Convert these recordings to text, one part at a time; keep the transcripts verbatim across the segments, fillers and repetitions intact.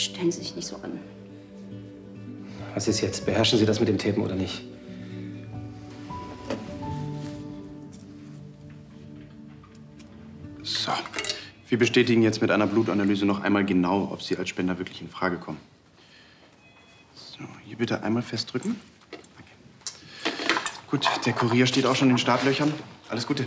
Stellen Sie sich nicht so an. Was ist jetzt? Beherrschen Sie das mit dem Tapen oder nicht? So. Wir bestätigen jetzt mit einer Blutanalyse noch einmal genau, ob Sie als Spender wirklich in Frage kommen. So, hier bitte einmal festdrücken. Danke. Gut, der Kurier steht auch schon in den Startlöchern. Alles Gute.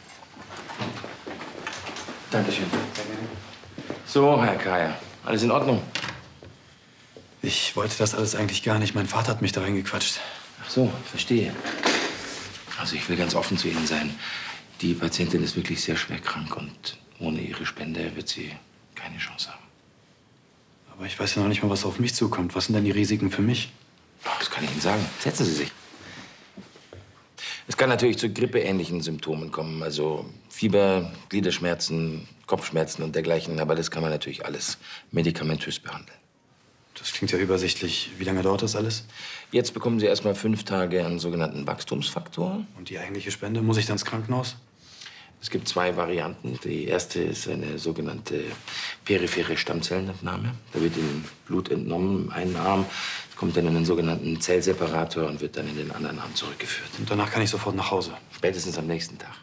Dankeschön. So, Herr Kaya, alles in Ordnung? Ich wollte das alles eigentlich gar nicht. Mein Vater hat mich da reingequatscht. Ach so, verstehe. Also ich will ganz offen zu Ihnen sein. Die Patientin ist wirklich sehr schwer krank und ohne ihre Spende wird sie keine Chance haben. Aber ich weiß ja noch nicht mal, was auf mich zukommt. Was sind denn die Risiken für mich? Das kann ich Ihnen sagen. Setzen Sie sich. Es kann natürlich zu grippeähnlichen Symptomen kommen. Also Fieber, Gliederschmerzen, Kopfschmerzen und dergleichen. Aber das kann man natürlich alles medikamentös behandeln. Das klingt ja übersichtlich. Wie lange dauert das alles? Jetzt bekommen Sie erst mal fünf Tage einen sogenannten Wachstumsfaktor. Und die eigentliche Spende? Muss ich dann ins Krankenhaus? Es gibt zwei Varianten. Die erste ist eine sogenannte periphere Stammzellenentnahme. Da wird Ihnen Blut entnommen, einen Arm, kommt dann in einen sogenannten Zellseparator und wird dann in den anderen Arm zurückgeführt. Und danach kann ich sofort nach Hause? Spätestens am nächsten Tag.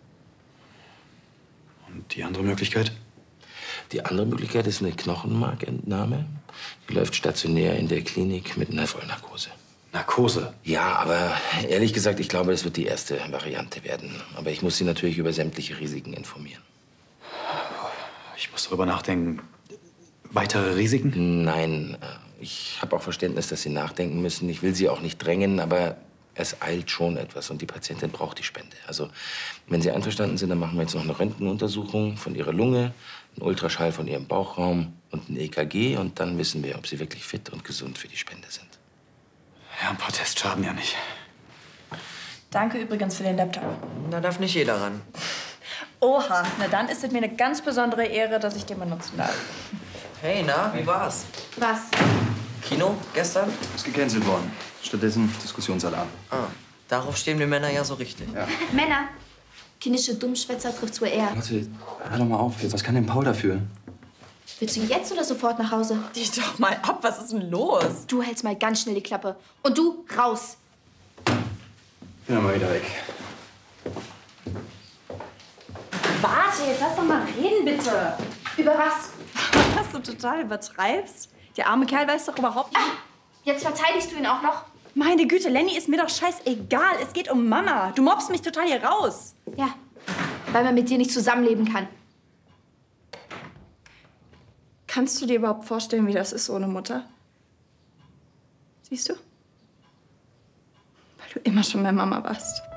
Und die andere Möglichkeit? Die andere Möglichkeit ist eine Knochenmarkentnahme. Die läuft stationär in der Klinik mit einer Vollnarkose. Narkose? Ja, aber ehrlich gesagt, ich glaube, das wird die erste Variante werden. Aber ich muss Sie natürlich über sämtliche Risiken informieren. Ich muss darüber nachdenken. Weitere Risiken? Nein, ich habe auch Verständnis, dass Sie nachdenken müssen. Ich will Sie auch nicht drängen, aber es eilt schon etwas und die Patientin braucht die Spende. Also, wenn Sie einverstanden sind, dann machen wir jetzt noch eine Röntgenuntersuchung von Ihrer Lunge, einen Ultraschall von Ihrem Bauchraum und ein E K G. Und dann wissen wir, ob Sie wirklich fit und gesund für die Spende sind. Ja, ein paar Tests schaden ja nicht. Danke übrigens für den Laptop. Da darf nicht jeder ran. Oha, na dann ist es mir eine ganz besondere Ehre, dass ich den benutzen darf. Hey, na, wie war's? Was? Kino gestern? Ist gecancelt worden. Stattdessen Diskussionsalarm. Ah, darauf stehen wir Männer ja so richtig. Ja. Männer. Kindische Dummschwätzer trifft's wohl eher. Warte, hör doch mal auf jetzt. Was kann denn Paul dafür? Willst du jetzt oder sofort nach Hause? Dich doch mal ab, was ist denn los? Du hältst mal ganz schnell die Klappe. Und du, raus. Bin ja mal wieder weg. Warte, jetzt lass doch mal reden, bitte. Über was? Was du total übertreibst? Der arme Kerl weiß doch überhaupt nicht... Ah, jetzt verteidigst du ihn auch noch? Meine Güte, Lenny, ist mir doch scheißegal. Es geht um Mama. Du mobst mich total hier raus. Ja, weil man mit dir nicht zusammenleben kann. Kannst du dir überhaupt vorstellen, wie das ist ohne Mutter? Siehst du? Weil du immer schon bei Mama warst.